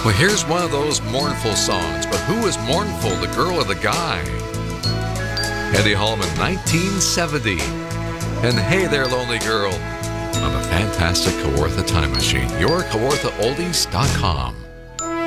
Well, here's one of those mournful songs, but who is mournful, the girl or the guy? Eddie Hallman, 1970. And Hey There, Lonely Girl, on the fantastic Kawartha Time Machine, your KawarthaOldies.com.